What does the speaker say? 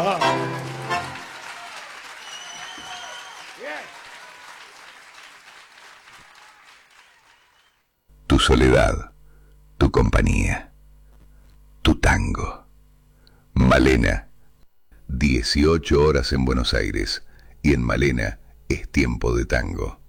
Tu soledad, tu compañía, tu tango. Malena, 18 horas en Buenos Aires, y en Malena es tiempo de tango.